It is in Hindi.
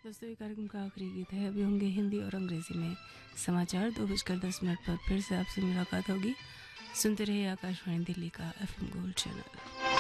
दोस्तों, ये कार्यक्रम का आखिरी गीत है। अभी होंगे हिंदी और अंग्रेजी में समाचार। 2:10 पर फिर से आपसे मुलाकात होगी। सुनते रहिए आकाशवाणी दिल्ली का FM गोल्ड चैनल।